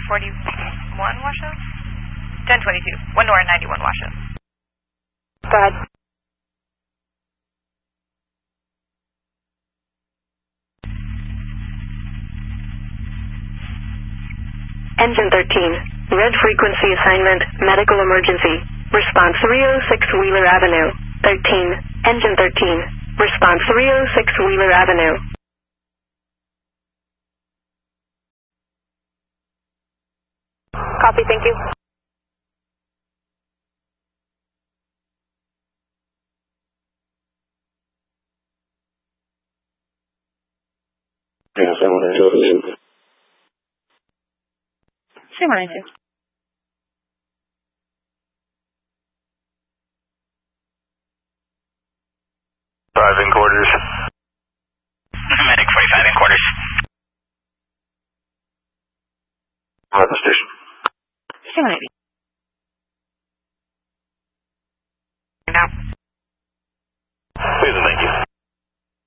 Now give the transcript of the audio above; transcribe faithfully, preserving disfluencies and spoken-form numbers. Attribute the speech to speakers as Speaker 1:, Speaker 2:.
Speaker 1: forty-one Washoe? ten twenty-two. one door ninety-one Washoe.
Speaker 2: Go ahead. Engine thirteen. Red frequency assignment, medical emergency. Response three oh six Wheeler Avenue. thirteen. Engine thirteen. Response three oh six Wheeler Avenue. Copy, thank you.
Speaker 1: Same one, I do.
Speaker 3: Five in quarters.
Speaker 4: Medic forty-five in quarters.
Speaker 3: Weapon station.
Speaker 1: Same one, I do.